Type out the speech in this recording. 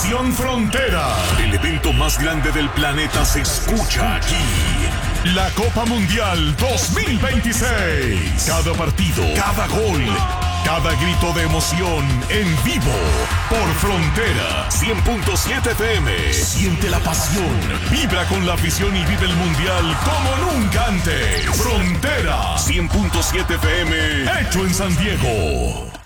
Misión Frontera. El evento más grande del planeta se escucha aquí. La Copa Mundial 2026. Cada partido, cada gol, cada grito de emoción en vivo por Frontera 100.7 FM. Siente la pasión, vibra con la afición y vive el Mundial como nunca antes. Frontera 100.7 FM, hecho en San Diego.